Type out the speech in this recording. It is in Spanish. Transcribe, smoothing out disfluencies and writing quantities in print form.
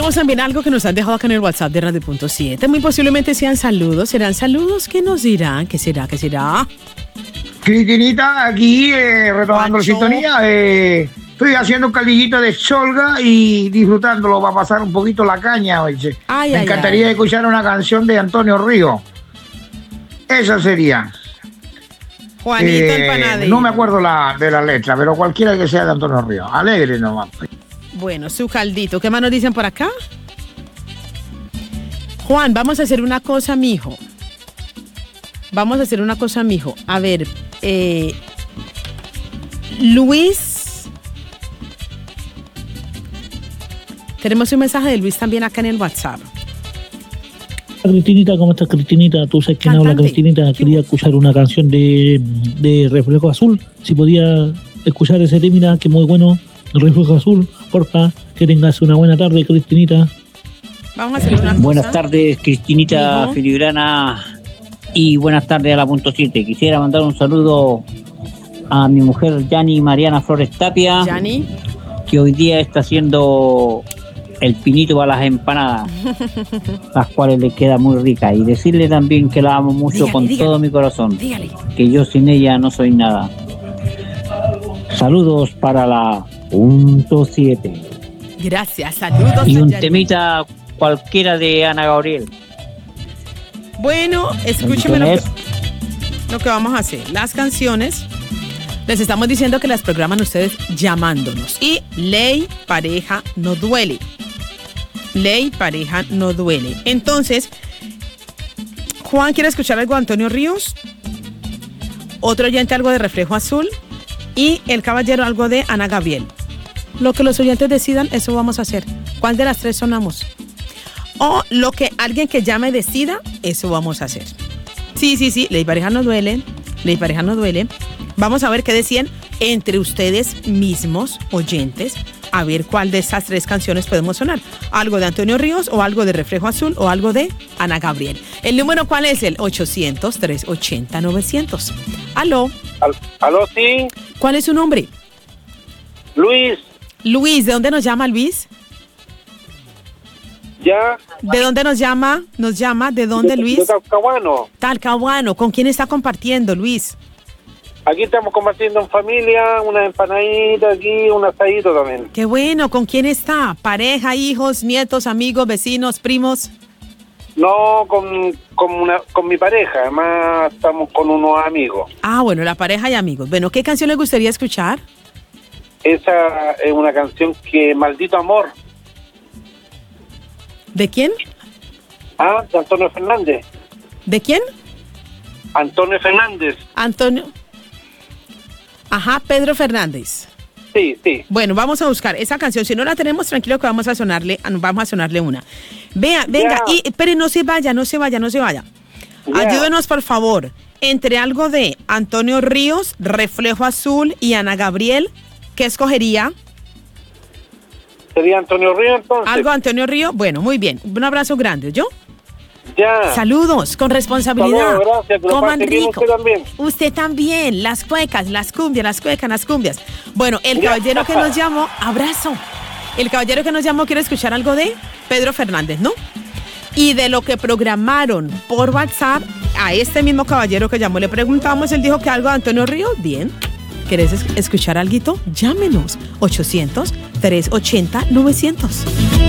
tenemos también algo que nos han dejado acá en el WhatsApp de Radio.7. Muy posiblemente sean saludos. ¿Serán saludos? ¿Qué nos dirán? ¿Qué será? ¿Qué será? Cristinita, aquí retomando la sintonía. Estoy haciendo un caldillito de cholga y disfrutándolo. Va a pasar un poquito la caña, oye. Me encantaría escuchar una canción de Antonio Ríos. Esa sería. Juanito el panadero. No me acuerdo de la letra, pero cualquiera que sea de Antonio Ríos. Alegre nomás. Bueno, su caldito. ¿Qué más nos dicen por acá? Juan, vamos a hacer una cosa, mijo. A ver, Luis. Tenemos un mensaje de Luis también acá en el WhatsApp. Cristinita, ¿cómo estás, Cristinita? Tú sabes quién habla, Cristinita. Quería escuchar una canción de Reflejo Azul. Si podía escuchar ese tema, que muy bueno. Reflejo Azul, porfa. Que tengas una buena tarde, Cristinita. Vamos a hacer una cosa. Buenas tardes, Cristinita Filigrana. Y buenas tardes a la punto 7. Quisiera mandar un saludo a mi mujer Yani Mariana Flores Tapia. Yani. Que hoy día está haciendo el pinito para las empanadas, las cuales le queda muy rica. Y decirle también que la amo mucho todo mi corazón. Dígale. Que yo sin ella no soy nada. Saludos para la punto 7. Gracias, saludos. Y un temita cualquiera de Ana Gabriel. Bueno, escúcheme lo que vamos a hacer. Las canciones, les estamos diciendo que las programan ustedes llamándonos. Y ley, pareja, no duele. Ley, pareja, no duele. Entonces, Juan quiere escuchar algo de Antonio Ríos. Otro oyente algo de Reflejo Azul. Y el caballero algo de Ana Gabriel. Lo que los oyentes decidan, eso vamos a hacer. ¿Cuál de las tres sonamos? O lo que alguien que llame decida, eso vamos a hacer. Sí, ley pareja no duele. Ley pareja no duele. Vamos a ver qué decían entre ustedes mismos, oyentes, a ver cuál de esas tres canciones podemos sonar. Algo de Antonio Ríos, o algo de Reflejo Azul, o algo de Ana Gabriel. ¿El número cuál es? El 800-380-900. ¿Aló? ¿Aló, sí? ¿Cuál es su nombre? Luis. Luis, ¿de dónde nos llama Luis? ¿Ya? ¿De dónde nos llama? ¿De dónde, Luis? De Talcahuano. Talcahuano. ¿Con quién está compartiendo, Luis? Aquí estamos compartiendo en familia, una empanadita aquí, un asadito también. Qué bueno. ¿Con quién está? ¿Pareja, hijos, nietos, amigos, vecinos, primos? No, con mi pareja. Además, estamos con unos amigos. Ah, bueno, la pareja y amigos. Bueno, ¿qué canción les gustaría escuchar? Esa es una canción que Maldito Amor. ¿De quién? De Antonio Fernández. ¿De quién? Antonio Fernández. Pedro Fernández. Sí. Bueno, vamos a buscar esa canción. Si no la tenemos, tranquilo que vamos a sonarle una. Venga, pero no se vaya. Ya. Ayúdenos, por favor. Entre algo de Antonio Ríos, Reflejo Azul y Ana Gabriel, ¿qué escogería? ¿Sería Antonio Río entonces? ¿Algo Antonio Río? Bueno, muy bien. Un abrazo grande, ¿yo? Ya. Saludos, con responsabilidad. Saludos, gracias. Coman rico. Usted también. Usted también. Las cuecas, las cumbias, las cuecas, las cumbias. Bueno, el caballero que nos llamó, abrazo. El caballero que nos llamó quiere escuchar algo de Pedro Fernández, ¿no? Y de lo que programaron por WhatsApp, a este mismo caballero que llamó le preguntamos, él dijo que algo de Antonio Río. Bien. ¿Querés escuchar algo? Llámenos. 800-380-900.